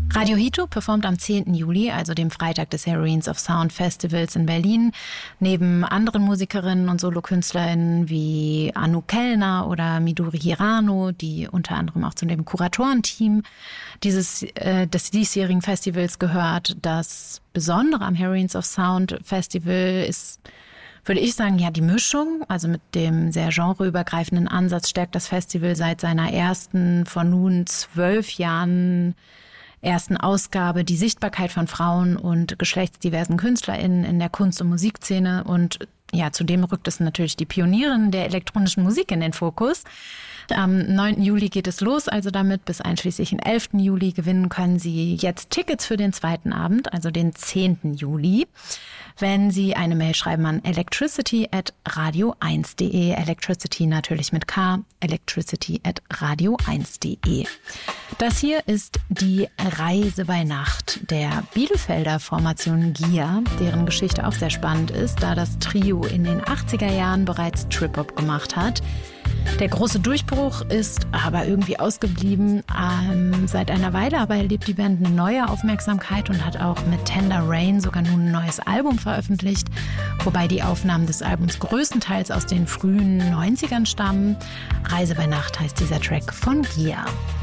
Radio Hito performt am 10. Juli, also dem Freitag des Heroines of Sound Festivals in Berlin, neben anderen Musikerinnen und Solokünstlerinnen wie Anu Kellner oder Midori Hirano, die unter anderem auch zu dem Kuratorenteam des diesjährigen Festivals gehört. Das Besondere am Heroines of Sound Festival ist, würde ich sagen, ja, die Mischung. Also mit dem sehr genreübergreifenden Ansatz stärkt das Festival seit seiner ersten, vor nun 12 Jahren, ersten Ausgabe die Sichtbarkeit von Frauen und geschlechtsdiversen KünstlerInnen in der Kunst- und Musikszene. Und ja, zudem rückt es natürlich die Pionierin der elektronischen Musik in den Fokus. Am 9. Juli geht es los, also damit bis einschließlich den 11. Juli gewinnen können Sie jetzt Tickets für den zweiten Abend, also den 10. Juli, wenn Sie eine Mail schreiben an electricity@radio1.de. Electricity natürlich mit K, electricity@radio1.de. Das hier ist die Reise bei Nacht der Bielefelder Formation GIA, deren Geschichte auch sehr spannend ist, da das Trio in den 80er Jahren bereits Trip-Hop gemacht hat. Der große Durchbruch ist aber irgendwie ausgeblieben. Seit einer Weile aber erlebt die Band eine neue Aufmerksamkeit und hat auch mit Tender Rain sogar nun ein neues Album veröffentlicht, wobei die Aufnahmen des Albums größtenteils aus den frühen 90ern stammen. Reise bei Nacht heißt dieser Track von GIA.